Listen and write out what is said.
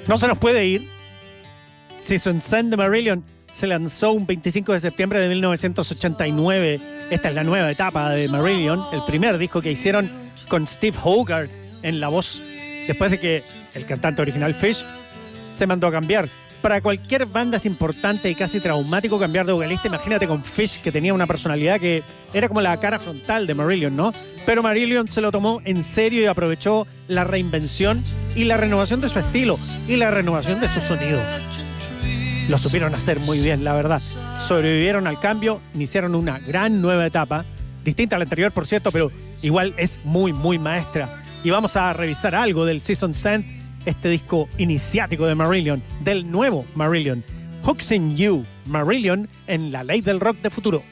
No se nos puede ir. Season Send de Marillion se lanzó un 25 de septiembre de 1989. Esta es la nueva etapa de Marillion, el primer disco que hicieron con Steve Hogarth en la voz, después de que el cantante original Fish se mandó a cambiar. Para cualquier banda es importante y casi traumático cambiar de vocalista. Imagínate con Fish, que tenía una personalidad que era como la cara frontal de Marillion, ¿no? Pero Marillion se lo tomó en serio y aprovechó la reinvención y la renovación de su estilo y la renovación de su sonido. Lo supieron hacer muy bien, la verdad. Sobrevivieron al cambio, iniciaron una gran nueva etapa, distinta a la anterior, por cierto, pero igual es muy, muy maestra. Y vamos a revisar algo del Season Send, este disco iniciático de Marillion, del nuevo Marillion. Hooks in You, Marillion en la ley del rock de futuro.